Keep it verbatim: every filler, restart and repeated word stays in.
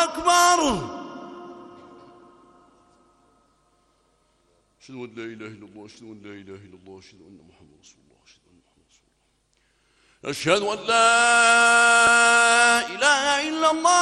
أكبر. أشهد أن لا إله إلا الله، أشهد أن لا إله إلا الله، أشهد أن محمد رسول الله، أشهد أن محمد رسول الله، أشهد أن لا إله إلا الله.